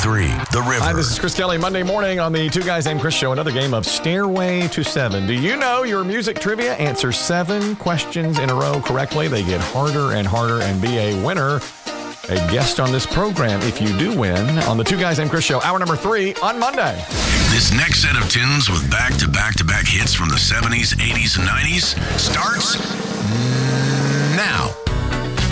102.3, The River. Hi, this is Chris Kelly. Monday morning on the Two Guys Named Chris show, another game of Stairway to Seven. Do you know your music trivia? Answer 7 questions in a row correctly. They get harder and harder and be a winner, a guest on this program if you do win on the Two Guys Named Chris show, hour number 3 on Monday. This next set of tunes with back-to-back-to-back hits from the 70s, 80s, and 90s starts now.